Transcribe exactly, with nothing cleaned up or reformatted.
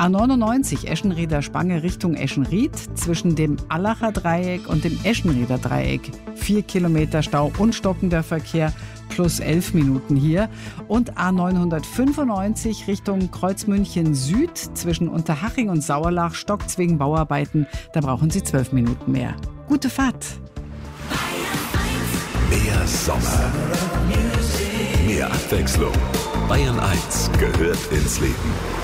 A neunundneunzig Eschenrieder Spange Richtung Eschenried zwischen dem Allacher Dreieck und dem Eschenrieder Dreieck. Vier Kilometer Stau und stockender Verkehr plus elf Minuten hier. Und A neunhundertfünfundneunzig Richtung Kreuzmünchen Süd zwischen Unterhaching und Sauerlach stockt's wegen Bauarbeiten. Da brauchen Sie zwölf Minuten mehr. Gute Fahrt! Mehr Sommer, mehr Abwechslung. Bayern eins gehört ins Leben.